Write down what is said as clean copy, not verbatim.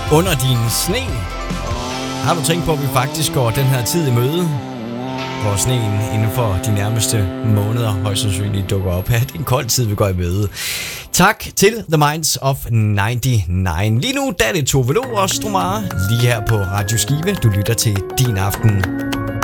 under din sne. Har du tænkt på, at vi faktisk går den her tid i møde, hvor sneen inden for de nærmeste måneder højst sandsynligt dukker op? Ja, det er en kold tid, vi går i møde. Tak til The Minds of 99. Lige nu der er det Tove Lo og Stromare lige her på Radio Skive. Du lytter til Din Aften.